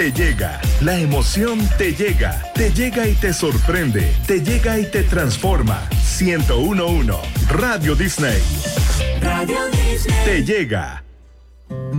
Te llega, la emoción te llega y te sorprende, te llega y te transforma. 101.1 Radio Disney. Radio Disney. Te llega.